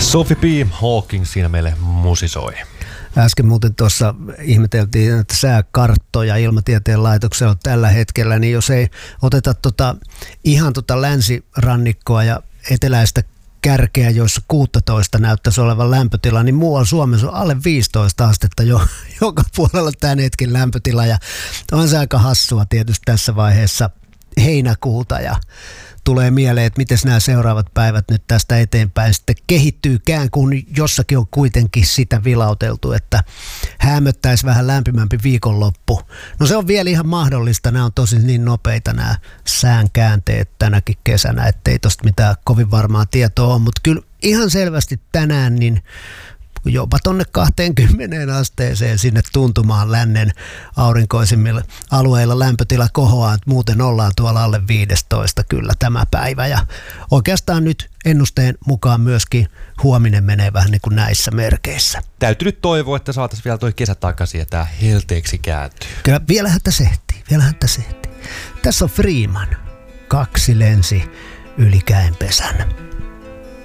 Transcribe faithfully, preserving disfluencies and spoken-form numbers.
Sophie P. Hawking siinä meille musisoi. Äsken muuten tuossa ihmeteltiin, että sääkarttoja Ilmatieteen laitoksella tällä hetkellä, niin jos ei oteta tota, ihan tota länsirannikkoa ja eteläistä kärkeä, joissa kuusitoista näyttäisi olevan lämpötila, niin muualla Suomessa on alle viisitoista astetta jo, joka puolella tämän hetken lämpötila. Ja on se aika hassua tietysti tässä vaiheessa heinäkuuta ja tulee mieleen, että miten nämä seuraavat päivät nyt tästä eteenpäin sitten kehittyykään, kun jossakin on kuitenkin sitä vilauteltu, että häämöttäisi vähän lämpimämpi viikonloppu. No se on vielä ihan mahdollista, nämä on tosi niin nopeita nämä sään käänteet tänäkin kesänä, ettei tosta mitään kovin varmaa tietoa ole, mutta kyllä ihan selvästi tänään niin jopa tonne kaksikymmentä asteeseen sinne tuntumaan lännen aurinkoisimmilla alueilla lämpötila kohoaa, että muuten ollaan tuolla alle viisitoista kyllä tämä päivä. Ja oikeastaan nyt ennusteen mukaan myöskin huominen menee vähän niin kuin näissä merkeissä. Täytyy nyt toivoa, että saataisiin vielä toi kesä takaisin ja tämä helteeksi kääntyy. Kyllä vielähän tässä ehtii, vielähän tässä ehtii. Tässä on Freeman, kaksi lensi yli käenpesän.